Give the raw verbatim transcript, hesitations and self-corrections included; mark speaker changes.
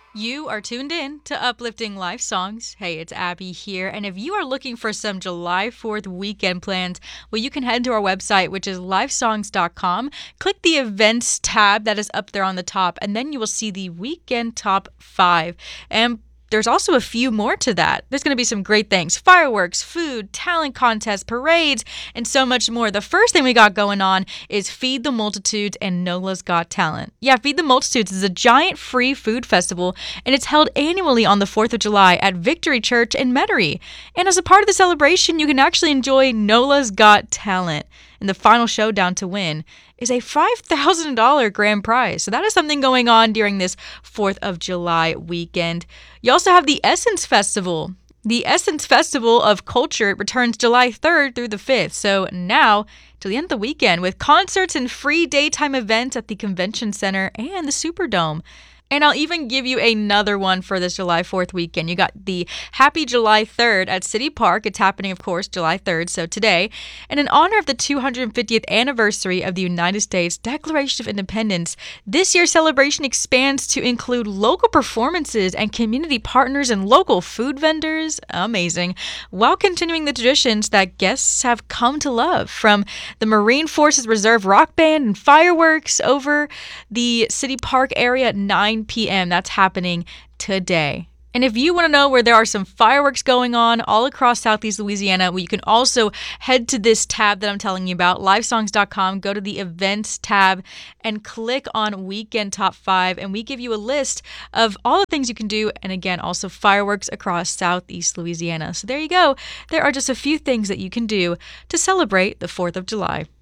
Speaker 1: You are tuned in to Uplifting Life Songs. Hey, it's Abby here. And if you are looking for some July fourth weekend plans, well, you can head to our website, which is lifesongs dot com. Click the events tab that is up there on the top, and then you will see the weekend top five. And there's also a few more to that. There's going to be some great things: fireworks, food, talent contests, parades, and so much more. The first thing we got going on is Feed the Multitudes and NOLA's Got Talent. Yeah, Feed the Multitudes is a giant free food festival, and it's held annually on the fourth of July at Victory Church in Metairie. And as a part of the celebration, you can actually enjoy NOLA's Got Talent. And the final showdown to win is a five thousand dollars grand prize. So that is something going on during this fourth of July weekend. You also have the Essence Festival. The Essence Festival of Culture returns July third through the fifth. So now to the end of the weekend with concerts and free daytime events at the Convention Center and the Superdome. And I'll even give you another one for this July fourth weekend. You got the Happy July third at City Park. It's happening, of course, July third, so today. And in honor of the two hundred fiftieth anniversary of the United States Declaration of Independence, this year's celebration expands to include local performances and community partners and local food vendors. Amazing. While continuing the traditions that guests have come to love, from the Marine Forces Reserve Rock Band and fireworks over the City Park area at nine p.m. That's happening today. And if you want to know where there are some fireworks going on all across Southeast Louisiana, well, you can also head to this tab that I'm telling you about, lifesongs dot com, go to the events tab and click on Weekend Top five, and we give you a list of all the things you can do, and again, also fireworks across Southeast Louisiana. So there you go. There are just a few things that you can do to celebrate the fourth of July.